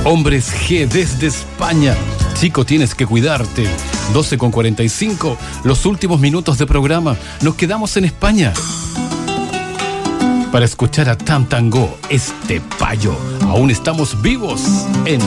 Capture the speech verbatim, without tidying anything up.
Hombres G desde España. Chico, tienes que cuidarte. doce con cuarenta y cinco, los últimos minutos de programa. Nos quedamos en España para escuchar a Tam Tango, este payo. Aún estamos vivos en